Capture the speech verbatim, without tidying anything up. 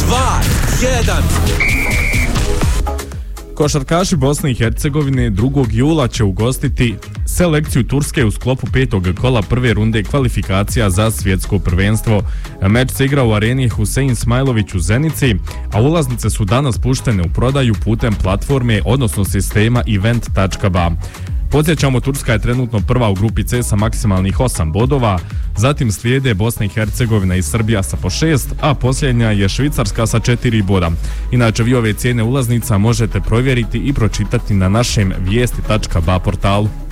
dva, jedan. Košarkaši Bosne i Hercegovine drugog jula će ugostiti selekciju Turske u sklopu petog kola prve runde kvalifikacija za svjetsko prvenstvo. Meč se igra u areni Husein Smajlović u Zenici, a ulaznice su danas puštene u prodaju putem platforme, odnosno sistema event tačka ba. Podsjećamo, Turska je trenutno prva u grupi C sa maksimalnih osam bodova, zatim slijede Bosna i Hercegovina i Srbija sa po šest, a posljednja je Švicarska sa četiri boda. Inače, vi ove cijene ulaznica možete provjeriti i pročitati na našem vijesti tačka ba portalu.